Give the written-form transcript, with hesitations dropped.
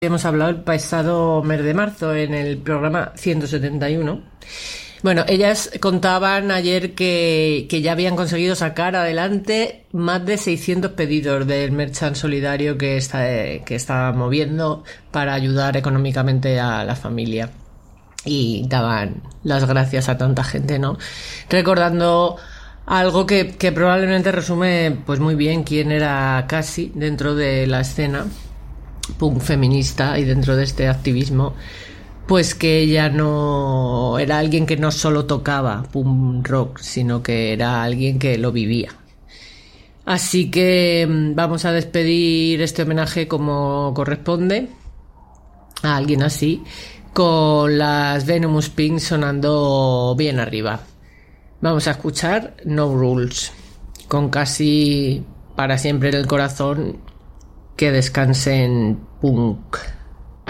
Hemos hablado el pasado mes de marzo en el programa 171. Bueno, ellas contaban ayer que ya habían conseguido sacar adelante más de 600 pedidos del Merchant Solidario que está moviendo para ayudar económicamente a la familia. Y daban las gracias a tanta gente, ¿no? Recordando algo que probablemente resume pues muy bien quién era Cassie dentro de la escena punk feminista y dentro de este activismo, pues que ella no era alguien que no solo tocaba punk rock, sino que era alguien que lo vivía. Así que vamos a despedir este homenaje como corresponde a alguien así, con las Venomous Pink sonando bien arriba. Vamos a escuchar No Rules, con Cassie para siempre en el corazón. Que descanse en punk.